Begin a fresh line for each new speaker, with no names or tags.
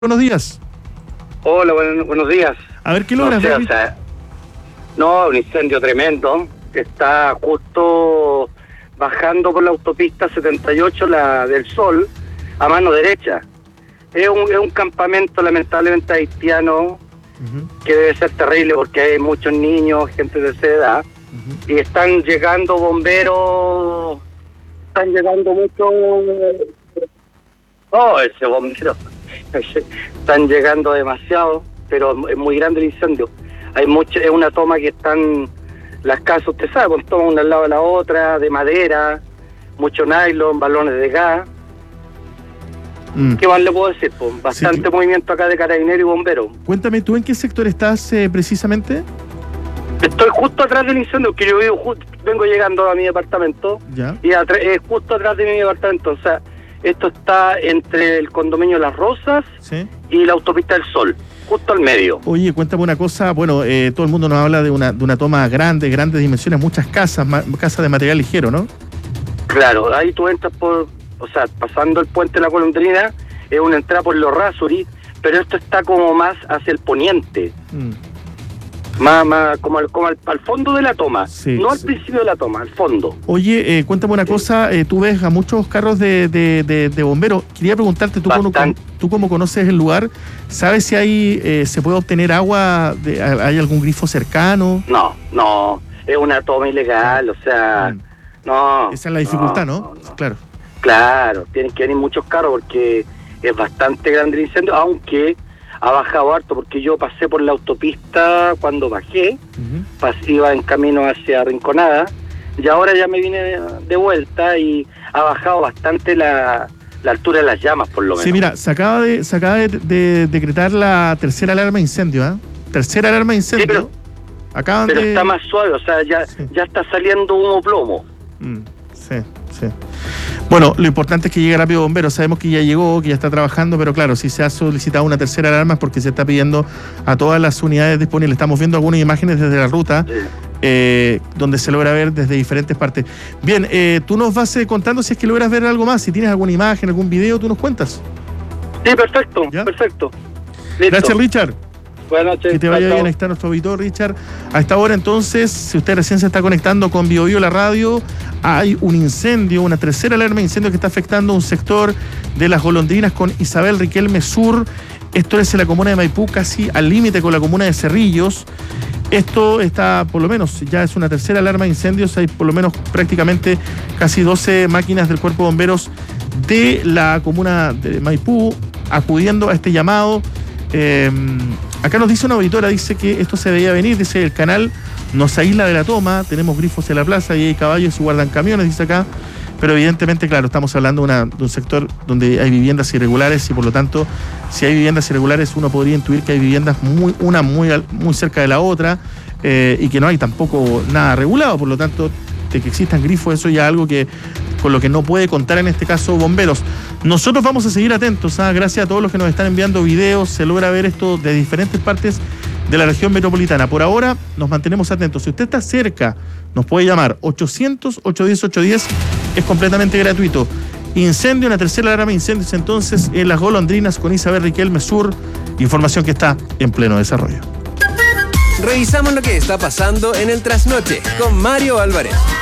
Buenos días.
Hola, buenos días.
A ver, ¿qué logras ver?
Un incendio tremendo. Está justo bajando por la autopista 78, la del Sol, a mano derecha. Es un campamento lamentablemente haitiano, que debe ser terrible porque hay muchos niños, gente de esa edad, y están llegando bomberos, están llegando muchos... Oh, ese bombero... Están llegando demasiado, pero es muy grande el incendio. Es una toma que están las casas, usted sabe, con tomas una al lado de la otra, de madera, mucho nylon, balones de gas. ¿Qué más le puedo decir? Pues bastante movimiento acá de carabineros y bomberos.
Cuéntame, ¿tú en qué sector estás precisamente?
Estoy justo atrás del incendio, que yo vengo llegando a mi departamento.
¿Ya?
Y justo atrás de mi departamento, o sea, esto está entre el condominio Las Rosas, ¿sí?, y la autopista del Sol, justo al medio.
Oye, cuéntame una cosa, bueno, todo el mundo nos habla de una toma grandes dimensiones, muchas casas de material ligero, ¿no? Claro,
ahí tú entras pasando el puente de la Golondrina, es una entrada por los Rasuri, pero esto está como más hacia el poniente. Más como al fondo de la toma, sí, no al principio de la toma, al fondo.
Oye, cuéntame una cosa, tú ves a muchos carros de bomberos. Quería preguntarte, tú cómo conoces el lugar, ¿sabes si hay se puede obtener agua, hay algún grifo cercano?
No, es una toma ilegal, o sea, no.
Esa es la dificultad, ¿no?
Claro, tienen que venir muchos carros porque es bastante grande el incendio, aunque... ha bajado harto, porque yo pasé por la autopista cuando bajé, iba en camino hacia Rinconada, y ahora ya me vine de vuelta y ha bajado bastante la altura de las llamas, por lo menos.
Sí, mira, se acaba de decretar la tercera alarma de incendio, ¿eh? Tercera alarma de incendio.
Sí, pero está más suave, o sea, ya está saliendo humo plomo.
Sí. Bueno, lo importante es que llegue rápido bomberos. Sabemos que ya llegó, que ya está trabajando, pero claro, si se ha solicitado una tercera alarma es porque se está pidiendo a todas las unidades disponibles. Estamos viendo algunas imágenes desde la ruta, donde se logra ver desde diferentes partes. Bien, tú nos vas contando si es que logras ver algo más. Si tienes alguna imagen, algún video, tú nos cuentas.
Sí, perfecto, ¿ya? Perfecto.
Listo. Gracias, Richard.
Buenas noches.
Que te vaya bien. Ahí está nuestro auditor, Richard. A esta hora, entonces, si usted recién se está conectando con Bio Bio la radio, hay un incendio, una tercera alarma de incendio que está afectando un sector de Las Golondrinas con Isabel Riquelme Sur. Esto es en la comuna de Maipú, casi al límite con la comuna de Cerrillos. Esto está, por lo menos, ya es una tercera alarma de incendios. Hay por lo menos prácticamente casi 12 máquinas del Cuerpo de Bomberos de la comuna de Maipú acudiendo a este llamado. Acá nos dice una auditora, dice que esto se veía venir, dice el canal nos aísla de la toma, tenemos grifos en la plaza y hay caballos y guardan camiones, dice acá, pero evidentemente, claro, estamos hablando de un sector donde hay viviendas irregulares y por lo tanto, si hay viviendas irregulares, uno podría intuir que hay viviendas muy cerca de la otra y que no hay tampoco nada regulado, por lo tanto, de que existan grifos, eso ya es algo con lo que no puede contar en este caso bomberos. Nosotros vamos a seguir atentos, gracias a todos los que nos están enviando videos, se logra ver esto de diferentes partes de la región metropolitana. Por ahora nos mantenemos atentos. Si usted está cerca, nos puede llamar 800-810-810, es completamente gratuito. Incendio, una tercera alarma de incendios entonces en Las Golondrinas con Isabel Riquelme Sur, información que está en pleno desarrollo.
Revisamos lo que está pasando en el trasnoche con Mario Álvarez.